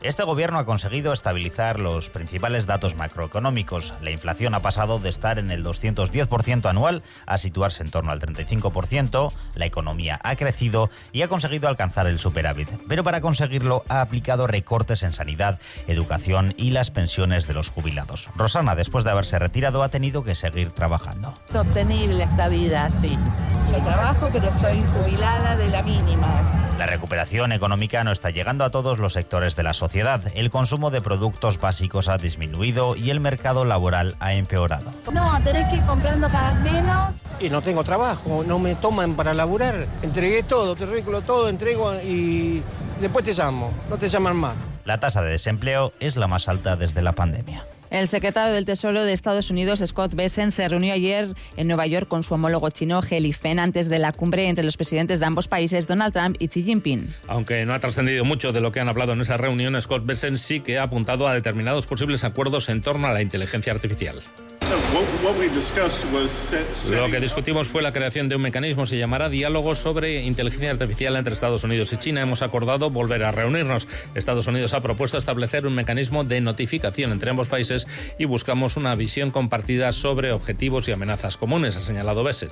Este gobierno ha conseguido estabilizar los principales datos macroeconómicos. La inflación ha pasado de estar en el 210% anual a situarse en torno al 35%, la economía ha crecido y ha conseguido alcanzar el superávit. Pero para conseguirlo ha aplicado recortes en sanidad, educación y las pensiones de los jubilados. Rosana, después de haberse retirado, ha tenido que seguir trabajando. Sostenible esta vida, sí. Yo trabajo, pero soy jubilada de la mínima. La recuperación económica no está llegando a todos los sectores de la sociedad. El consumo de productos básicos ha disminuido y el mercado laboral ha empeorado. No, tenés que ir comprando cada vez menos. Y no tengo trabajo, no me toman para laburar. Entregué todo, te arreglo todo, entrego y después te llamo, no te llaman más. La tasa de desempleo es la más alta desde la pandemia. El secretario del Tesoro de Estados Unidos, Scott Bessent, se reunió ayer en Nueva York con su homólogo chino, He Lifeng, antes de la cumbre entre los presidentes de ambos países, Donald Trump y Xi Jinping. Aunque no ha trascendido mucho de lo que han hablado en esa reunión, Scott Bessent sí que ha apuntado a determinados posibles acuerdos en torno a la inteligencia artificial. Lo que discutimos fue la creación de un mecanismo, se llamará Diálogo sobre Inteligencia Artificial entre Estados Unidos y China. Hemos acordado volver a reunirnos. Estados Unidos ha propuesto establecer un mecanismo de notificación entre ambos países y buscamos una visión compartida sobre objetivos y amenazas comunes, ha señalado Bessent.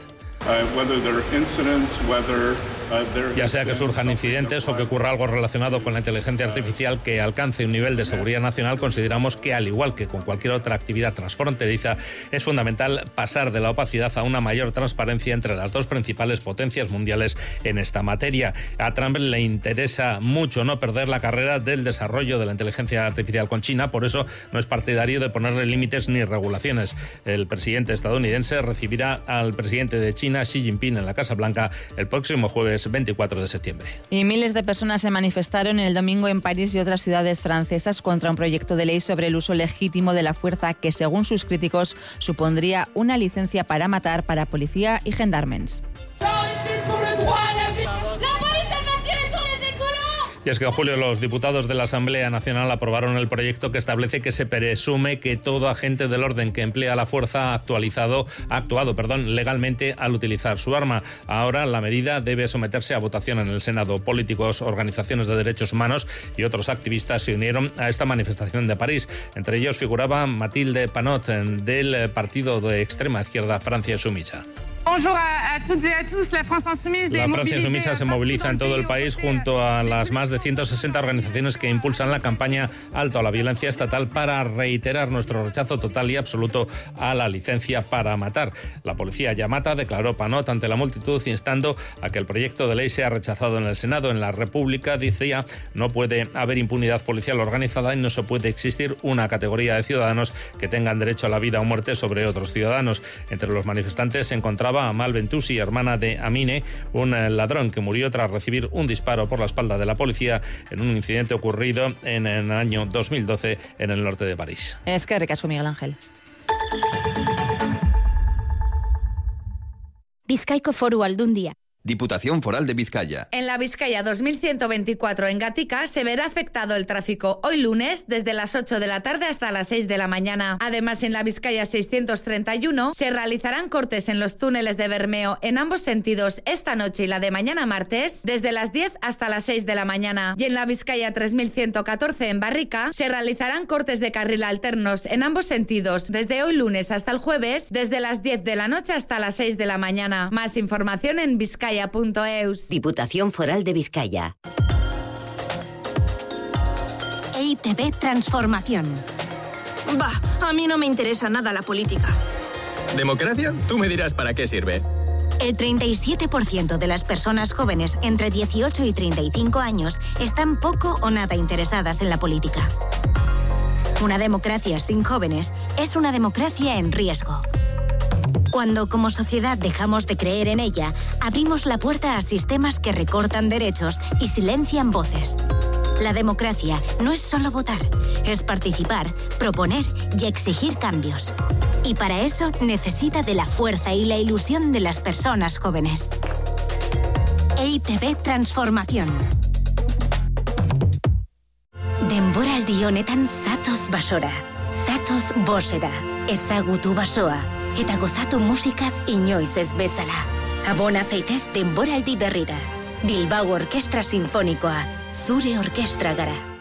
Ya sea que surjan incidentes o que ocurra algo relacionado con la inteligencia artificial que alcance un nivel de seguridad nacional, consideramos que, al igual que con cualquier otra actividad transfronteriza, es fundamental pasar de la opacidad a una mayor transparencia entre las dos principales potencias mundiales en esta materia. A Trump le interesa mucho no perder la carrera del desarrollo de la inteligencia artificial con China, por eso no es partidario de ponerle límites ni regulaciones. El presidente estadounidense recibirá al presidente de China, Xi Jinping, en la Casa Blanca el próximo jueves 24 de septiembre. Y miles de personas se manifestaron el domingo en París y otras ciudades francesas contra un proyecto de ley sobre el uso legítimo de la fuerza que, según sus críticos, supondría una licencia para matar para policía y gendarmes. Y es que en julio los diputados de la Asamblea Nacional aprobaron el proyecto que establece que se presume que todo agente del orden que emplea la fuerza ha actuado legalmente al utilizar su arma. Ahora la medida debe someterse a votación en el Senado. Políticos, organizaciones de derechos humanos y otros activistas se unieron a esta manifestación de París. Entre ellos figuraba Mathilde Panot, del partido de extrema izquierda Francia Insoumise. La Francia Insoumise se moviliza en todo el país junto a las más de 160 organizaciones que impulsan la campaña Alto a la violencia estatal para reiterar nuestro rechazo total y absoluto a la licencia para matar. La policía ya mata, declaró Panot ante la multitud, instando a que el proyecto de ley sea rechazado en el Senado. En la República, decía, no puede haber impunidad policial organizada y no se puede existir una categoría de ciudadanos que tengan derecho a la vida o muerte sobre otros ciudadanos. Entre los manifestantes se encontraba Amal Bentoussi, hermana de Amine, un ladrón que murió tras recibir un disparo por la espalda de la policía en un incidente ocurrido en el año 2012 en el norte de París. Es que ricasco, Miguel Ángel. Bizkaiko Foru Aldundia. Diputación Foral de Vizcaya. En la Vizcaya 2124 en Gatica se verá afectado el tráfico hoy lunes desde las 8 de la tarde hasta las 6 de la mañana. Además, en la Vizcaya 631 se realizarán cortes en los túneles de Bermeo en ambos sentidos esta noche y la de mañana martes desde las 10 hasta las 6 de la mañana. Y en la Vizcaya 3114 en Barrica se realizarán cortes de carril alternos en ambos sentidos desde hoy lunes hasta el jueves desde las 10 de la noche hasta las 6 de la mañana. Más información en Vizcaya.eus. Diputación Foral de Vizcaya. EITB Transformación. Bah, a mí no me interesa nada la política. ¿Democracia? Tú me dirás para qué sirve. El 37% de las personas jóvenes entre 18 y 35 años están poco o nada interesadas en la política. Una democracia sin jóvenes es una democracia en riesgo. Cuando como sociedad dejamos de creer en ella, abrimos la puerta a sistemas que recortan derechos y silencian voces. La democracia no es solo votar, es participar, proponer y exigir cambios. Y para eso necesita de la fuerza y la ilusión de las personas jóvenes. EITB Transformación. Denboraldi honetan zatoz basora, zatoz bosera, ezagutu basoa. Eta gozatu musikaz inoiz ez bezala. Abona zaitez denboraldi berrira. Bilbao Orkestra Sinfonikoa, zure orkestra gara.